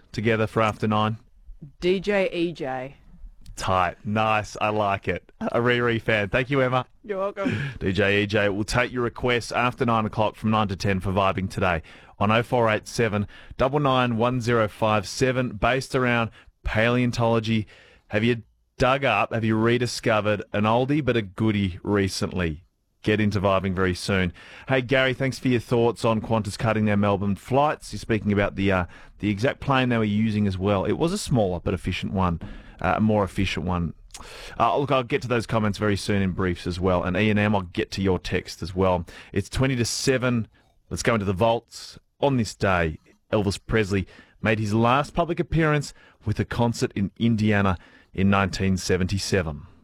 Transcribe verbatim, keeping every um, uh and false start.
together for after nine? D J E J. Tight. Nice. I like it. A Riri fan. Thank you, Emma. You're welcome. D J E J will take your requests after nine o'clock from nine to ten for Vibing Today on oh four eight seven, nine nine one oh five seven, based around paleontology. Have you dug up, have you rediscovered an oldie but a goodie recently? Get into Vibing very soon. Hey, Gary, thanks for your thoughts on Qantas cutting their Melbourne flights. You're speaking about the uh, the exact plane they were using as well. It was a smaller but efficient one, uh, a more efficient one. Uh, look, I'll get to those comments very soon in briefs as well. And Ian M, I'll get to your text as well. It's twenty to seven. Let's go into the vaults. On this day, Elvis Presley made his last public appearance with a concert in Indiana in nineteen seventy-seven.